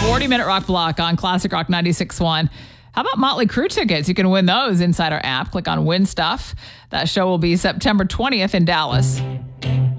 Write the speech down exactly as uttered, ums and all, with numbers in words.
forty-minute rock block on Classic Rock ninety-six point one. How about Motley Crue tickets? You can win those inside our app. Click on Win Stuff. That show will be September twentieth in Dallas.